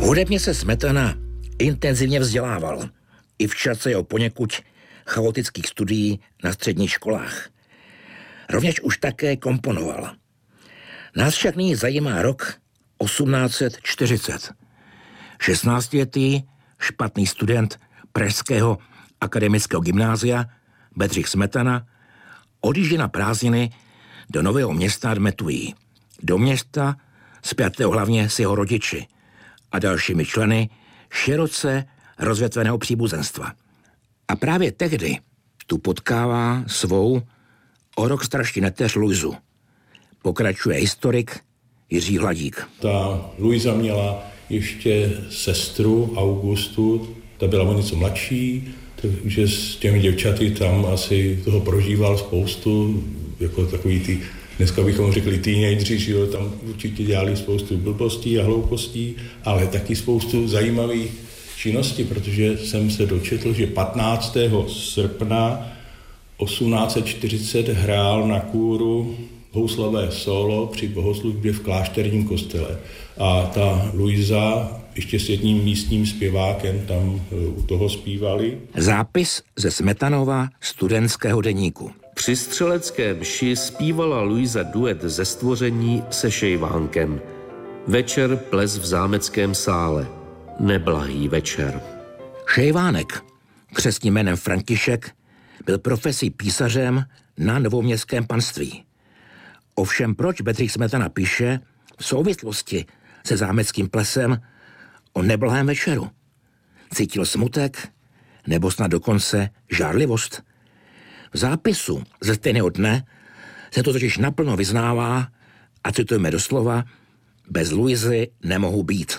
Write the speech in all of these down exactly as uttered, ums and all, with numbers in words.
Hudebně se Smetana intenzivně vzdělával i v čase jeho poněkud chaotických studií na středních školách. Rovněž už také komponoval. Nás však nyní zajímá rok osmnáct set čtyřicet. šestnáctiletý špatný student pražského akademického gymnázia Bedřich Smetana odjíždí na prázdniny do Nového Města nad Metují. Do města spjatého hlavně s jeho rodiči a dalšími členy široce rozvětveného příbuzenstva. A právě tehdy tu potkává svou o rok starší neteř Luizu. Pokračuje historik Jiří Hladík. Ta Luisa měla ještě sestru Augustu, ta byla o něco mladší, takže s těmi děvčaty tam asi toho prožíval spoustu, jako takový ty, dneska bychom řekli teenageři, že jo, tam určitě dělali spoustu blbostí a hloupostí, ale taky spoustu zajímavých činností, protože jsem se dočetl, že patnáctého srpna osmnáct set čtyřicet hrál na kůru houslové solo při bohoslužbě v klášterním kostele. A ta Luisa ještě s jedním místním zpěvákem tam u toho zpívali. Zápis ze Smetanova studentského deníku. Při střelecké mši zpívala Luisa duet ze Stvoření se Šejvánkem. Večer ples v zámeckém sále. Neblahý večer. Šejvánek, křestním jménem František, byl profesí písařem na novoměstském panství. Ovšem proč Bedřich Smetana píše v souvislosti se zámeckým plesem o neblahém večeru? Cítil smutek nebo snad dokonce žárlivost? V zápisu ze stejného dne se to totiž naplno vyznává a citujeme doslova: bez Luizy nemohu být.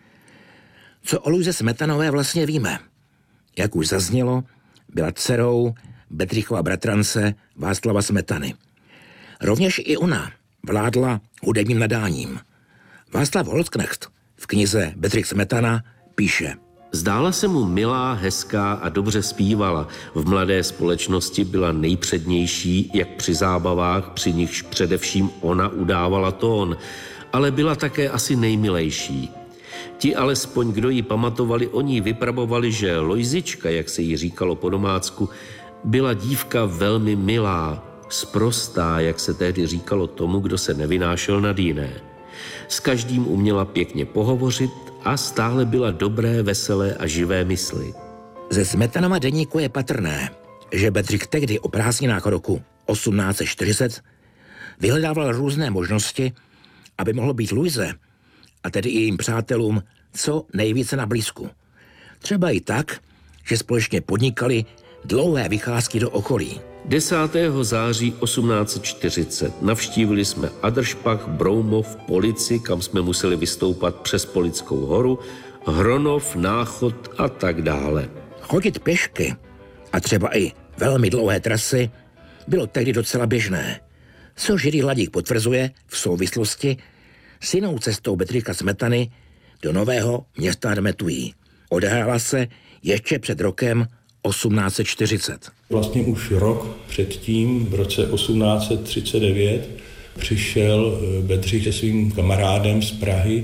Co o Luize Smetanové vlastně víme? Jak už zaznělo, byla dcerou Bedřichova bratrance Václava Smetany. Rovněž i ona vládla hudebním nadáním. Václav Holzknecht v knize Bedřich Smetana píše: Zdála se mu milá, hezká a dobře zpívala. V mladé společnosti byla nejpřednější, jak při zábavách, při nichž především ona udávala tón, ale byla také asi nejmilejší. Ti alespoň, kdo ji pamatovali, o ní vypravovali, že Lojzička, jak se jí říkalo po domácku, byla dívka velmi milá, sprostá, jak se tehdy říkalo tomu, kdo se nevynášel nad jiné. S každým uměla pěkně pohovořit a stále byla dobré, veselé a živé mysli. Ze Smetanova deníku je patrné, že Bedřich tehdy o prázdninách roku osmnáct set čtyřicet vyhledával různé možnosti, aby mohlo být Luize, a tedy i jejím přátelům, co nejvíce na blízku. Třeba i tak, že společně podnikali dlouhé vycházky do okolí. desátého září osmnáct set čtyřicet navštívili jsme Adršpach, Broumov, Polici, kam jsme museli vystoupat přes Polickou horu, Hronov, Náchod a tak dále. Chodit pěšky a třeba i velmi dlouhé trasy bylo tehdy docela běžné, což Jiří Hladík potvrzuje v souvislosti s jinou cestou Bedřicha Smetany do Nového Města nad Metují. Odehrála se ještě před rokem osmnáct set čtyřicet. Vlastně už rok předtím, v roce osmnáct set třicet devět, přišel Bedřich se svým kamarádem z Prahy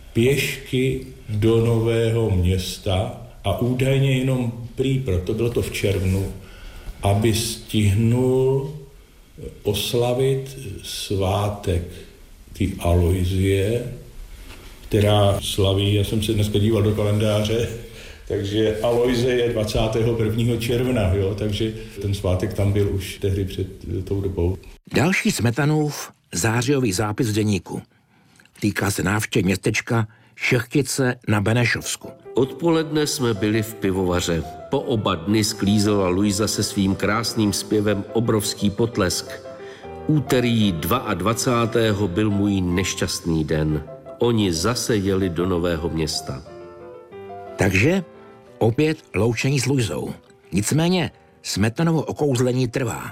pěšky do Nového Města a údajně jenom prý, proto bylo to v červnu, aby stihnul oslavit svátek ty Aloizie, která slaví, já jsem se dneska díval do kalendáře, takže Aloize je dvacátého prvního června, jo, takže ten svátek tam byl už tehdy před tou dobou. Další Smetanův zářijový zápis v deníku. Týká se návštěv městečka Šechtice na Benešovsku. Odpoledne jsme byli v pivovaře. Po oba dny sklízela Luisa se svým krásným zpěvem obrovský potlesk. Úterý dvacátého druhého byl můj nešťastný den. Oni zase jeli do Nového Města. Takže opět loučení s Luizou. Nicméně Smetanovo okouzlení trvá.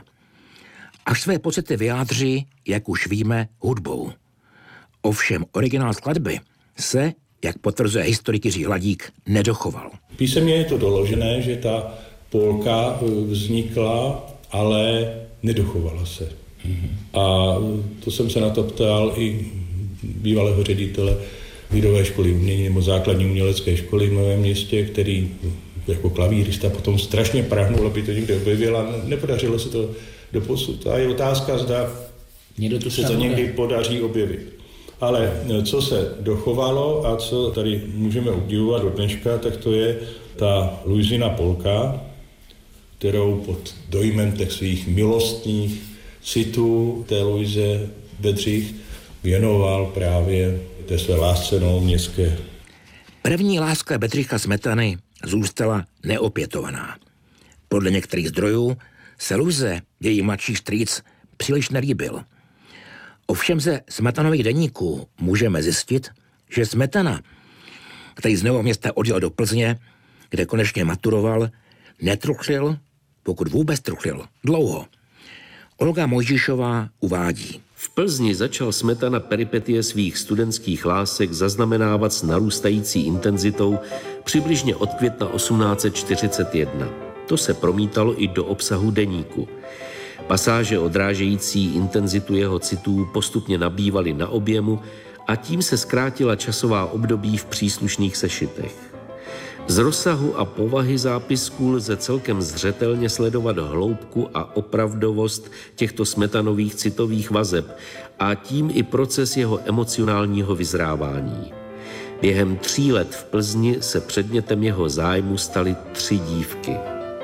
Až své pocity vyjádří, jak už víme, hudbou. Ovšem originál skladby se, jak potvrzuje historik Jiří Hladík, nedochoval. Písemně je to doložené, že ta polka vznikla, ale nedochovala se. Mm-hmm. A to jsem se na to ptal i bývalého ředitele lidové školy umění nebo základní umělecké školy v Novém Městě, který jako klavírista potom strašně prahnul, aby to někde objevil a nepodařilo se to doposud. A je otázka, zda se to někdy podaří objevit. Ale co se dochovalo a co tady můžeme obdivovat do dneška, tak to je ta Luizina polka, kterou pod dojmem těch svých milostných citů té Luize Bedřich věnoval právě té své lásce novoměstské. První láska Bedřicha Smetany zůstala neopětovaná. Podle některých zdrojů se Luize, její mladší strýc, příliš nelíbil. Ovšem ze Smetanových deníků můžeme zjistit, že Smetana, který z Nového Města odjel do Plzně, kde konečně maturoval, netruchlil, pokud vůbec truchlil, dlouho. Olga Mojžíšová uvádí. V Plzni začal Smetana peripetie svých studentských lásek zaznamenávat s narůstající intenzitou přibližně od května osmnáct set čtyřicet jedna. To se promítalo i do obsahu deníku. Pasáže odrážející intenzitu jeho citů postupně nabývaly na objemu a tím se zkrátila časová období v příslušných sešitech. Z rozsahu a povahy zápisků lze celkem zřetelně sledovat hloubku a opravdovost těchto Smetanových citových vazeb a tím i proces jeho emocionálního vyzrávání. Během tří let v Plzni se předmětem jeho zájmu staly tři dívky.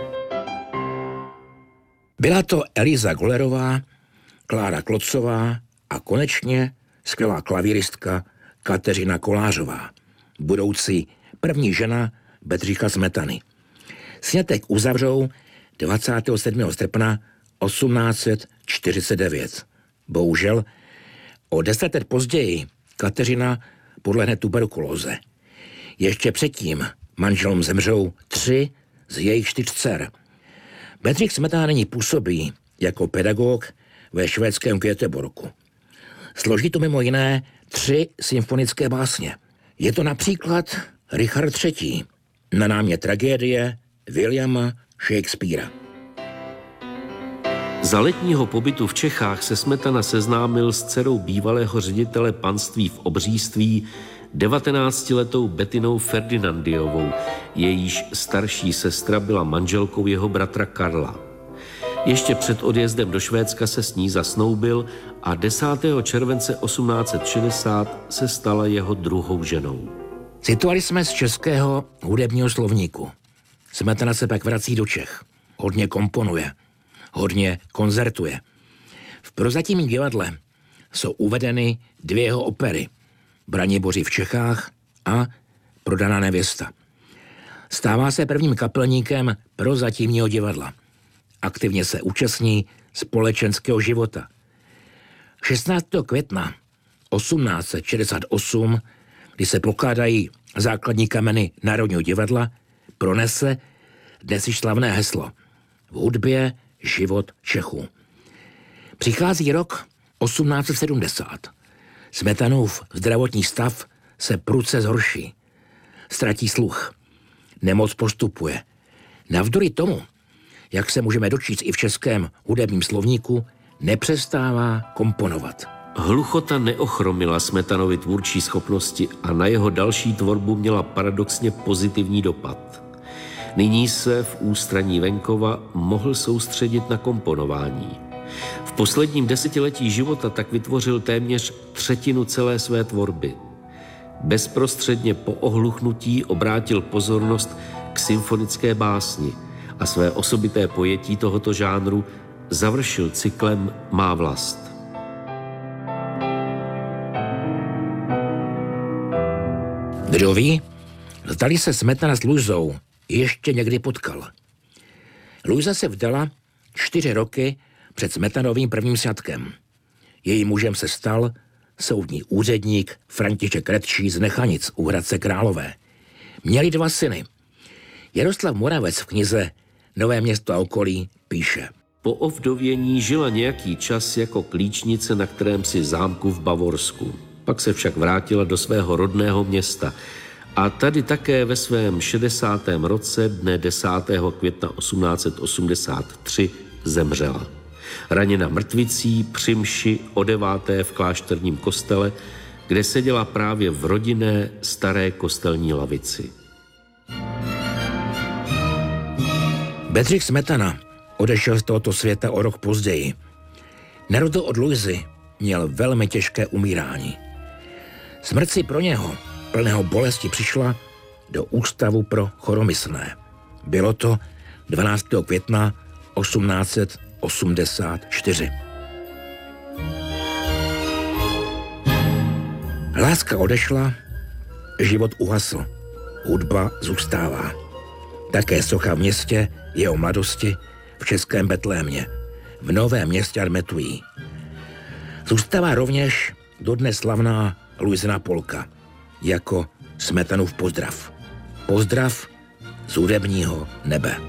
Byla to Eliza Gollerová, Klára Klocová a konečně skvělá klavíristka Kateřina Kolářová, budoucí první žena Bedřicha Smetany. Sňatek uzavřou dvacátého sedmého srpna osmnáct set čtyřicet devět. Bohužel o deset let později Kateřina podlehne tuberkulóze. Ještě předtím manželům zemřou tři z jejich čtyř dcer. Bedřich Smetana nyní působí jako pedagog ve švédském Göteborgu. Složí to mimo jiné tři symfonické básně. Je to například Richard třetí, Na námě tragédie Williama Shakespearea. Za letního pobytu v Čechách se Smetana seznámil s dcerou bývalého ředitele panství v Obříství, devatenáctiletou Bettinou Ferdinandiovou, jejíž starší sestra byla manželkou jeho bratra Karla. Ještě před odjezdem do Švédska se s ní zasnoubil a desátého července osmnáct set šedesát se stala jeho druhou ženou. Citovali jsme z českého hudebního slovníku. Smetana se pak vrací do Čech. Hodně komponuje, hodně koncertuje. V prozatímním divadle jsou uvedeny dvě jeho opery. Braniboři v Čechách a Prodaná nevěsta. Stává se prvním kapelníkem prozatímního divadla. Aktivně se účastní společenského života. šestnáctého května osmnáct set šedesát osm, kdy se pokládají základní kameny Národního divadla, pronese dnes již slavné heslo: v hudbě život Čechů. Přichází rok osmnáct set sedmdesát. Smetanův zdravotní stav se prudce zhorší. Ztratí sluch. Nemoc postupuje. Navzdory tomu, jak se můžeme dočíst i v českém hudebním slovníku, nepřestává komponovat. Hluchota neochromila Smetanovi tvůrčí schopnosti a na jeho další tvorbu měla paradoxně pozitivní dopad. Nyní se v ústraní venkova mohl soustředit na komponování. V posledním desetiletí života tak vytvořil téměř třetinu celé své tvorby. Bezprostředně po ohluchnutí obrátil pozornost k symfonické básni a své osobité pojetí tohoto žánru završil cyklem Má vlast. Kdo ví, zdali se Smetana s Luizou ještě někdy potkal. Luiza se vdala čtyři roky před Smetanovým prvním sňatkem. Jejím mužem se stal soudní úředník František Redčí z Nechanic u Hradce Králové. Měli dva syny. Jaroslav Moravec v knize Nové město a okolí píše: Po ovdovění žila nějaký čas jako klíčnice na kterémsi zámku v Bavorsku. Pak se však vrátila do svého rodného města a tady také ve svém šedesátém roce dne desátého května osmnáct set osmdesát tři zemřela. Raněna mrtvicí při mši o deváté v klášterním kostele kde seděla právě v rodinné staré kostelní lavici. Bedřich Smetana odešel z tohoto světa o rok později. Na rozdíl od Luisy měl velmi těžké umírání. Smrt si pro něho, plného bolesti, přišla do Ústavu pro choromyslné. Bylo to dvanáctého května osmnáct set osmdesát čtyři. Láska odešla, život uhasl, hudba zůstává. Také socha v městě jeho mladosti v českém Betlémě, v Novém Městě nad Metují. Zůstává rovněž dodnes slavná Luisina polka, jako Smetanův pozdrav. Pozdrav z hudebního nebe.